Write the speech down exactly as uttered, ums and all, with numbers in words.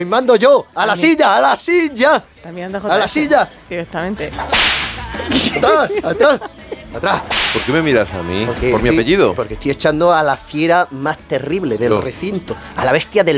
Mando yo, a la silla, a la silla. Está mirando a A la J S silla. directamente. Atrás, atrás, atrás. ¿Por qué me miras a mí? Porque ¿Por mi estoy- apellido? Porque estoy echando a la fiera más terrible del No. recinto, a la bestia del